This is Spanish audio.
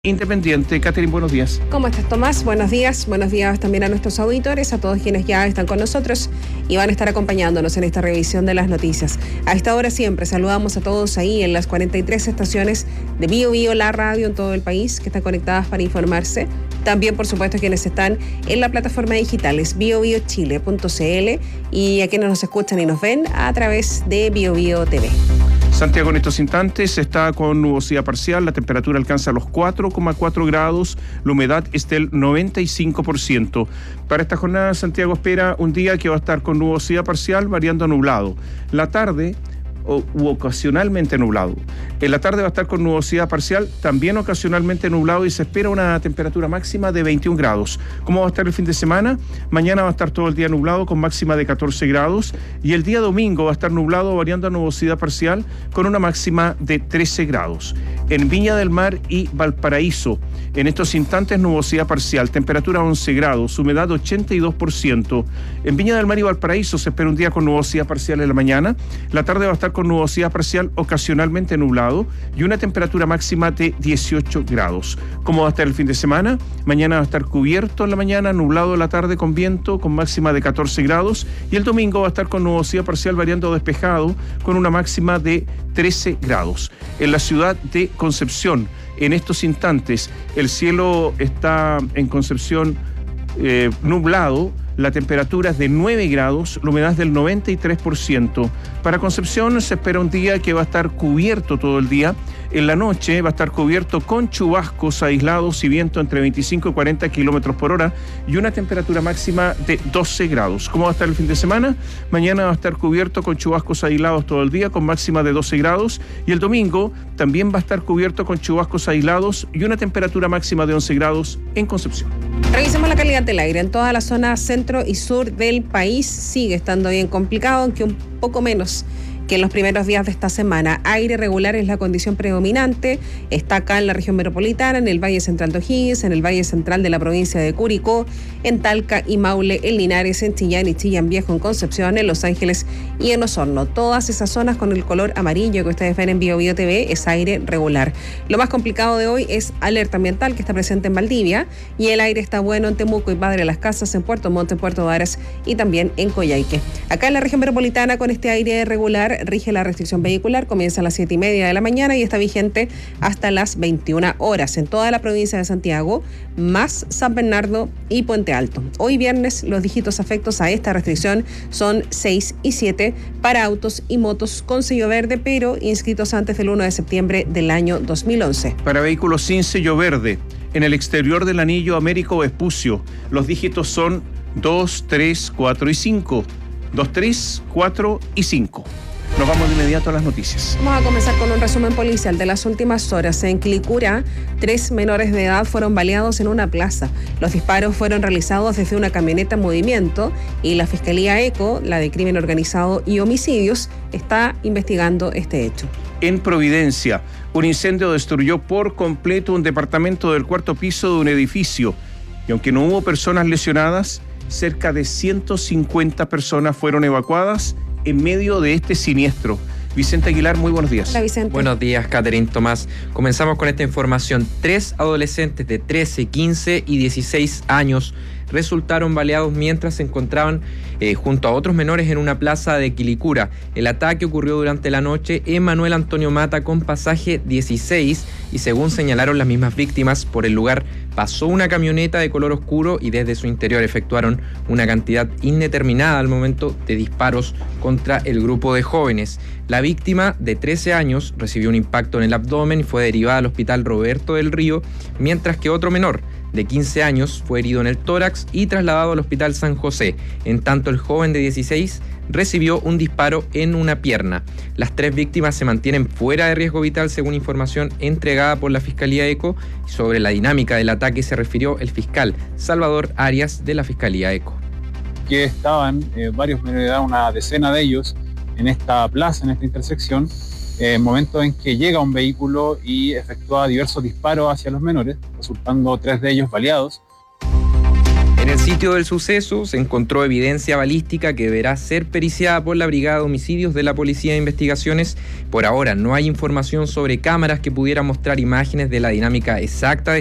Independiente. Catherine, buenos días. ¿Cómo estás, Tomás? Buenos días también a nuestros auditores, a todos quienes ya están con nosotros y van a estar acompañándonos en esta revisión de las noticias. A esta hora siempre saludamos a todos ahí en las 43 estaciones de Bio Bio, la radio en todo el país, que están conectadas para informarse. También, por supuesto, quienes están en la plataforma digital, es biobiochile.cl, y a quienes nos escuchan y nos ven a través de Bio Bio TV. Santiago en estos instantes está con nubosidad parcial, la temperatura alcanza los 4,4 grados, la humedad es del 95%. Para esta jornada, Santiago espera un día que va a estar con nubosidad parcial variando a nublado. La tarde u ocasionalmente nublado. En la tarde va a estar con nubosidad parcial, también ocasionalmente nublado, y se espera una temperatura máxima de 21 grados. ¿Cómo va a estar el fin de semana? Mañana va a estar todo el día nublado con máxima de 14 grados y el día domingo va a estar nublado variando a nubosidad parcial con una máxima de 13 grados. En Viña del Mar y Valparaíso, en estos instantes nubosidad parcial, temperatura 11 grados, humedad 82%. En Viña del Mar y Valparaíso se espera un día con nubosidad parcial en la mañana, la tarde va a estar con nubosidad parcial ocasionalmente nublado y una temperatura máxima de 18 grados. ¿Cómo va a estar el fin de semana? Mañana va a estar cubierto en la mañana, nublado en la tarde con viento, con máxima de 14 grados, y el domingo va a estar con nubosidad parcial variando despejado con una máxima de 13 grados. En la ciudad de Concepción, en estos instantes, el cielo está en Concepción nublado. La temperatura es de 9 grados, la humedad es del 93%. Para Concepción se espera un día que va a estar cubierto todo el día. En la noche va a estar cubierto con chubascos aislados y viento entre 25 y 40 kilómetros por hora y una temperatura máxima de 12 grados. ¿Cómo va a estar el fin de semana? Mañana va a estar cubierto con chubascos aislados todo el día con máxima de 12 grados y el domingo también va a estar cubierto con chubascos aislados y una temperatura máxima de 11 grados en Concepción. Revisemos la calidad del aire. En toda la zona centro y sur del país sigue estando bien complicado, aunque un poco menos que en los primeros días de esta semana. Aire regular es la condición predominante. Está acá en la región metropolitana, en el Valle Central de O'Higgins, en el Valle Central de la provincia de Curicó, en Talca y Maule, en Linares, en Chillán y Chillán Viejo, en Concepción, en Los Ángeles y en Osorno. Todas esas zonas con el color amarillo que ustedes ven en Bio Bio TV es aire regular. Lo más complicado de hoy es alerta ambiental, que está presente en Valdivia, y el aire está bueno en Temuco y Padre Las Casas, en Puerto Montt, en Puerto Varas y también en Coyhaique. Acá en la región metropolitana, con este aire regular, rige la restricción vehicular, comienza a las 7:30 de la mañana y está vigente hasta las 21 horas en toda la provincia de Santiago, más San Bernardo y Puente Alto. Hoy viernes los dígitos afectos a esta restricción son 6 y 7 para autos y motos con sello verde, pero inscritos antes del 1 de septiembre del año 2011. Para vehículos sin sello verde, en el exterior del anillo Américo Vespucio, los dígitos son 2, 3, 4 y 5. 2, 3, 4 y 5. Nos vamos de inmediato a las noticias. Vamos a comenzar con un resumen policial de las últimas horas. En Quilicura, 3 menores de edad fueron baleados en una plaza. Los disparos fueron realizados desde una camioneta en movimiento y la Fiscalía ECO, la de Crimen Organizado y Homicidios, está investigando este hecho. En Providencia, un incendio destruyó por completo un departamento del 4º piso de un edificio. Y aunque no hubo personas lesionadas, cerca de 150 personas fueron evacuadas en medio de este siniestro. Vicente Aguilar, muy buenos días. Hola, Vicente. Buenos días, Catherine, Tomás. Comenzamos con esta información. 3 adolescentes de 13, 15 y 16 años resultaron baleados mientras se encontraban junto a otros menores en una plaza de Quilicura. El ataque ocurrió durante la noche en Manuel Antonio Mata con pasaje 16 y, según señalaron las mismas víctimas, por el lugar pasó una camioneta de color oscuro y desde su interior efectuaron una cantidad indeterminada al momento de disparos contra el grupo de jóvenes. La víctima, de 13 años, recibió un impacto en el abdomen y fue derivada al hospital Roberto del Río, mientras que otro menor, de 15 años, fue herido en el tórax y trasladado al Hospital San José. En tanto, el joven de 16 recibió un disparo en una pierna. Las 3 víctimas se mantienen fuera de riesgo vital, según información entregada por la Fiscalía ECO. Sobre la dinámica del ataque se refirió el fiscal Salvador Arias de la Fiscalía ECO. Que estaban varios menores de edad, una decena de ellos, en esta plaza, en esta intersección, momento en que llega un vehículo y efectúa diversos disparos hacia los menores, resultando 3 de ellos baleados. En el sitio del suceso se encontró evidencia balística que deberá ser periciada por la Brigada de Homicidios de la Policía de Investigaciones. Por ahora no hay información sobre cámaras que pudieran mostrar imágenes de la dinámica exacta